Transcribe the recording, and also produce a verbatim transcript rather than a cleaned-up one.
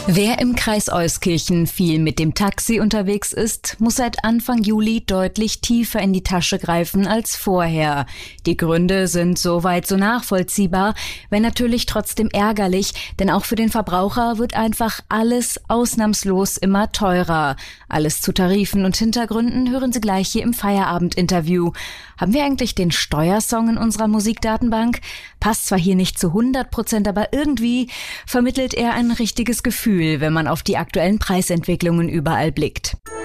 Wer im Kreis Euskirchen viel mit dem Taxi unterwegs ist, muss seit Anfang Juli deutlich tiefer in die Tasche greifen als vorher. Die Gründe sind soweit so nachvollziehbar, wenn natürlich trotzdem ärgerlich, denn auch für den Verbraucher wird einfach alles ausnahmslos immer teurer. Alles zu Tarifen und Hintergründen hören Sie gleich hier im Feierabend-Interview. Haben wir eigentlich den Steuersong in unserer Musikdatenbank? Passt zwar hier nicht zu hundert Prozent, aber irgendwie vermittelt er ein richtiges Gefühl, wenn man auf die aktuellen Preisentwicklungen überall blickt.